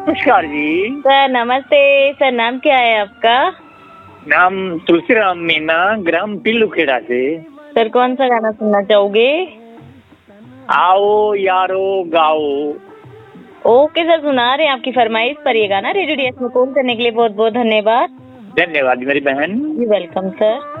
नमस्कार जी। सर नमस्ते। सर नाम क्या है आपका? नाम तुलसीराम मीना, ग्राम पिल्लूखेड़ा से। सर कौन सा गाना सुनना चाहोगे? आओ यारो गाओ। ओके सर, सुना रहे हैं आपकी फरमाइश पर। ये गाना रेडियो डीएस में कॉल करने के लिए बहुत बहुत धन्यवाद। धन्यवाद मेरी बहन। जी वेलकम सर।